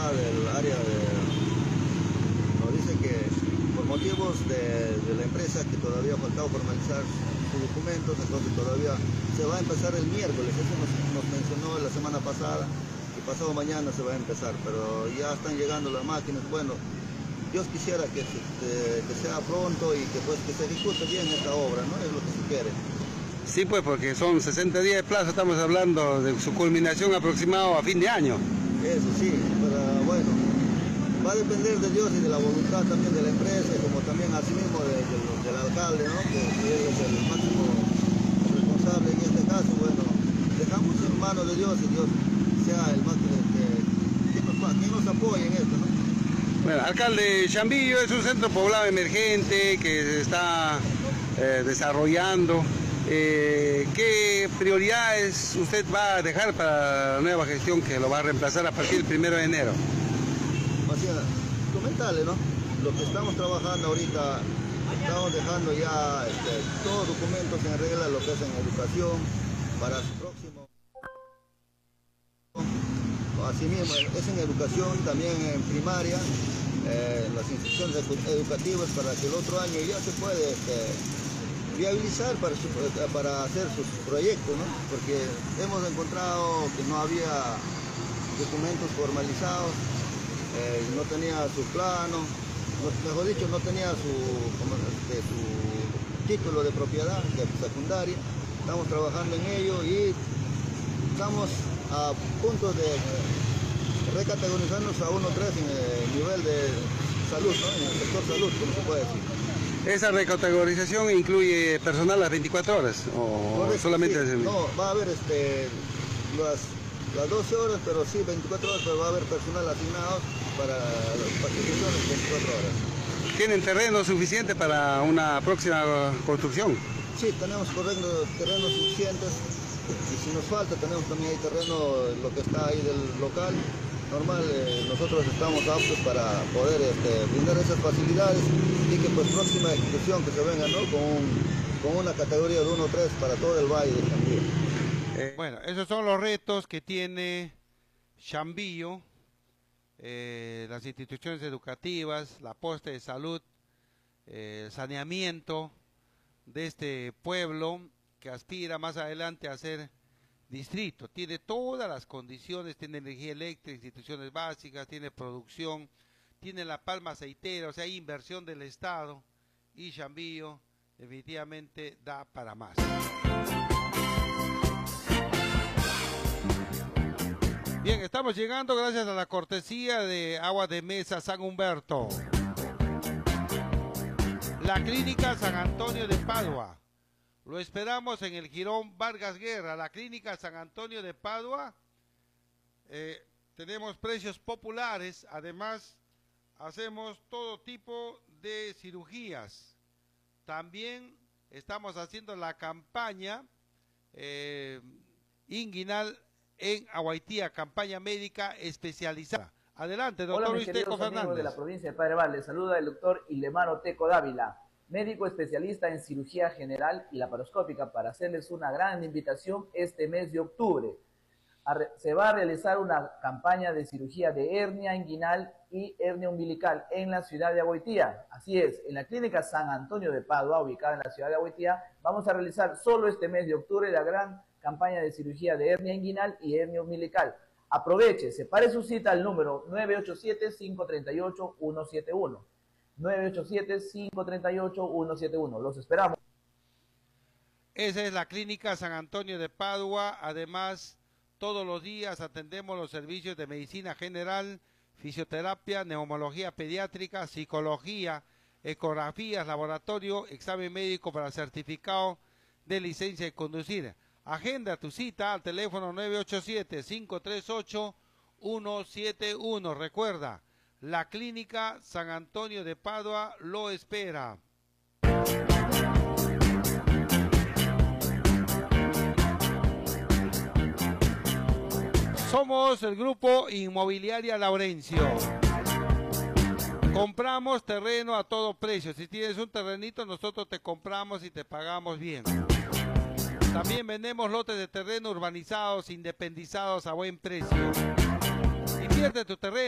acá del área nos dice que por motivos de la empresa que todavía faltaba formalizar sus documentos, entonces todavía se va a empezar el miércoles, eso nos mencionó la semana pasada, y pasado mañana se va a empezar, pero ya están llegando las máquinas. Bueno, Dios quisiera que sea pronto y que se ejecute bien esta obra, ¿no? Es lo que se quiere. Sí, pues porque son 60 días de plazo, estamos hablando de su culminación aproximado a fin de año. Eso sí, pero bueno, va a depender de Dios y de la voluntad también de la empresa, como también asimismo del alcalde, ¿no? Que él es el máximo responsable en este caso. Bueno, dejamos en manos de Dios y Dios sea el más quien nos apoye en esto, ¿no? Bueno, alcalde, Chambillo es un centro poblado emergente que se está desarrollando. ¿Qué prioridades usted va a dejar para la nueva gestión que lo va a reemplazar a partir del 1 de enero? O sea, comentarle, ¿no? Lo que estamos trabajando ahorita, estamos dejando ya todos documentos en regla, lo que es en educación, para su próximo. Asimismo, es en educación, también en primaria, las instituciones educativas, para que el otro año ya se puede viabilizar para hacer sus proyectos, ¿no? Porque hemos encontrado que no había documentos formalizados, no tenía su plano, mejor dicho, no tenía su título de propiedad de secundaria. Estamos trabajando en ello y estamos a punto de recategorizarnos a 1-3 en el nivel de salud, ¿no? En el sector salud, como se puede decir. ¿Esa recategorización incluye personal a las 24 horas o Correcto, solamente? Sí. No, va a haber las 12 horas, pero sí 24 horas, pero va a haber personal asignado para las participaciones 24 horas. ¿Tienen terreno suficiente para una próxima construcción? Sí, tenemos terrenos suficientes, y si nos falta tenemos también ahí terreno, lo que está ahí del local normal. Nosotros estamos aptos para poder brindar esas facilidades y que pues próxima ejecución que se venga, ¿no? con una categoría de 1-3 para todo el valle de Chambillo. Bueno, esos son los retos que tiene Chambillo, las instituciones educativas, la posta de salud, el saneamiento de este pueblo que aspira más adelante a ser distrito. Tiene todas las condiciones, tiene energía eléctrica, instituciones básicas, tiene producción, tiene la palma aceitera, o sea, hay inversión del Estado, y Chambillo definitivamente da para más. Bien, estamos llegando gracias a la cortesía de Agua de Mesa San Humberto. La Clínica San Antonio de Padua. Lo esperamos en el Jirón Vargas Guerra, la Clínica San Antonio de Padua. Tenemos precios populares, además hacemos todo tipo de cirugías. También estamos haciendo la campaña inguinal en Aguaitía, campaña médica especializada. Adelante, doctor Luis Teco Fernández. De la provincia de Padre Valle, saluda el doctor Ilemaro Teco Dávila, médico especialista en cirugía general y laparoscópica, para hacerles una gran invitación este mes de octubre. Se va a realizar una campaña de cirugía de hernia inguinal y hernia umbilical en la ciudad de Aguaitía. Así es, en la Clínica San Antonio de Padua, ubicada en la ciudad de Aguaitía, vamos a realizar solo este mes de octubre la gran campaña de cirugía de hernia inguinal y hernia umbilical. Aproveche, separe su cita al número 987-538-171. 987-538-171. Los esperamos. Esa es la Clínica San Antonio de Padua. Además, todos los días atendemos los servicios de medicina general, fisioterapia, neumología pediátrica, psicología, ecografías, laboratorio, examen médico para certificado de licencia de conducir. Agenda tu cita al teléfono 987-538-171. Recuerda, la Clínica San Antonio de Padua lo espera. Somos el grupo Inmobiliaria Laurencio. Compramos terreno a todo precio. Si tienes un terrenito, nosotros te compramos y te pagamos bien. También vendemos lotes de terreno urbanizados, independizados a buen precio. Invierte tu terreno.